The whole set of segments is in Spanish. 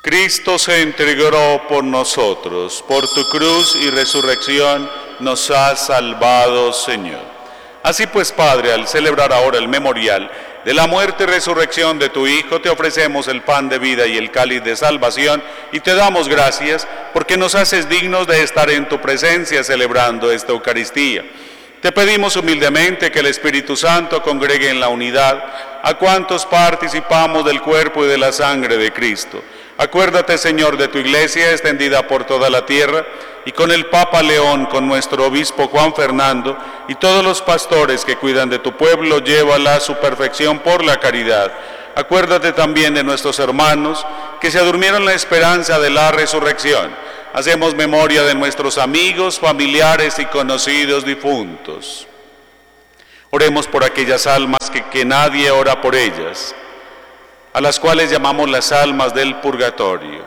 Cristo se entregó por nosotros, por tu cruz y resurrección nos has salvado, Señor. Así pues, Padre, al celebrar ahora el memorial de la muerte y resurrección de tu Hijo, te ofrecemos el pan de vida y el cáliz de salvación y te damos gracias porque nos haces dignos de estar en tu presencia celebrando esta Eucaristía. Te pedimos humildemente que el Espíritu Santo congregue en la unidad a cuantos participamos del cuerpo y de la sangre de Cristo. Acuérdate, Señor, de tu Iglesia extendida por toda la tierra y con el Papa León, con nuestro obispo Juan Fernando y todos los pastores que cuidan de tu pueblo, llévala a su perfección por la caridad. Acuérdate también de nuestros hermanos que se durmieron en la esperanza de la resurrección. Hacemos memoria de nuestros amigos, familiares y conocidos difuntos. Oremos por aquellas almas que nadie ora por ellas, a las cuales llamamos las almas del purgatorio.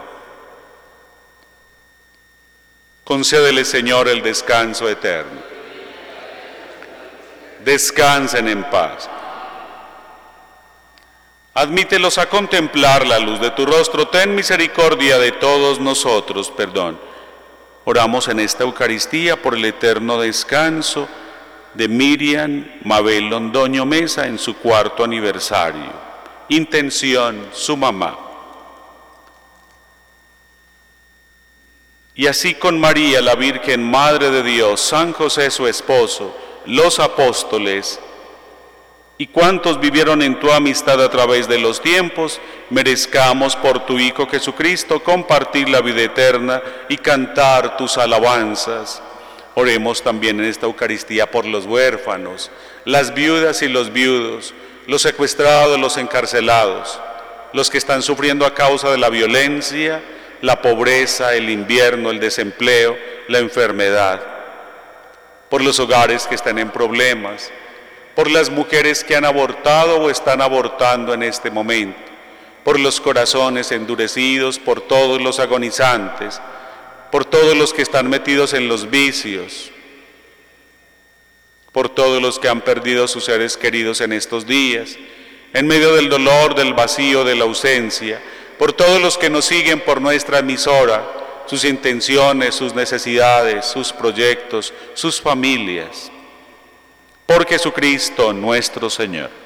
Concédele, Señor, el descanso eterno. Descansen en paz. Admítelos a contemplar la luz de tu rostro. Ten misericordia de todos nosotros, perdón. Oramos en esta Eucaristía por el eterno descanso de Miriam Mabel Londoño Mesa en su 4º aniversario. Intención, su mamá. Y así con María, la Virgen Madre de Dios, San José su esposo, los apóstoles y cuantos vivieron en tu amistad a través de los tiempos, merezcamos por tu Hijo Jesucristo compartir la vida eterna y cantar tus alabanzas. Oremos también en esta Eucaristía por los huérfanos, las viudas y los viudos, los secuestrados, los encarcelados, los que están sufriendo a causa de la violencia, la pobreza, el invierno, el desempleo, la enfermedad, por los hogares que están en problemas, por las mujeres que han abortado o están abortando en este momento, por los corazones endurecidos, por todos los agonizantes, por todos los que están metidos en los vicios, por todos los que han perdido a sus seres queridos en estos días, en medio del dolor, del vacío, de la ausencia, por todos los que nos siguen por nuestra emisora, sus intenciones, sus necesidades, sus proyectos, sus familias. Por Jesucristo nuestro Señor.